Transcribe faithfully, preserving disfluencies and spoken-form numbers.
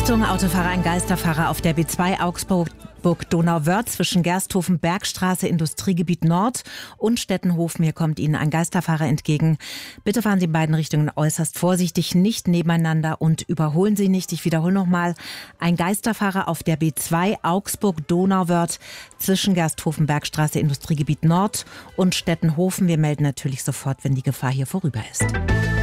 Achtung, Autofahrer, ein Geisterfahrer auf der B zwei Augsburg-Donauwörth zwischen Gersthofen, Bergstraße, Industriegebiet Nord und Stettenhofen. Hier kommt Ihnen ein Geisterfahrer entgegen. Bitte fahren Sie in beiden Richtungen äußerst vorsichtig, nicht nebeneinander und überholen Sie nicht. Ich wiederhole nochmal, ein Geisterfahrer auf der B zwei Augsburg-Donauwörth zwischen Gersthofen, Bergstraße, Industriegebiet Nord und Stettenhofen. Wir melden natürlich sofort, wenn die Gefahr hier vorüber ist.